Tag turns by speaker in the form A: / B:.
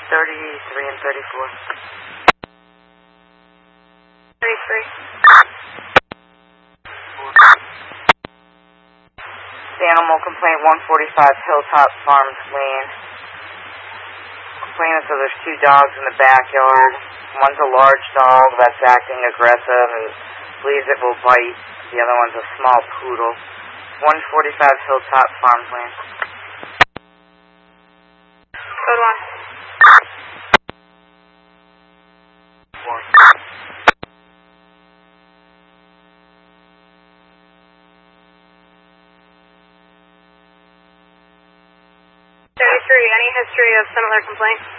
A: 33 and 34. 33. Animal complaint 145 Hilltop Farms Lane. Complainant says there's two dogs in the backyard. One's a large dog that's acting aggressive and believes it will bite. The other one's a small poodle. 145 Hilltop Farms Lane.
B: Code 1. Any history of similar complaints?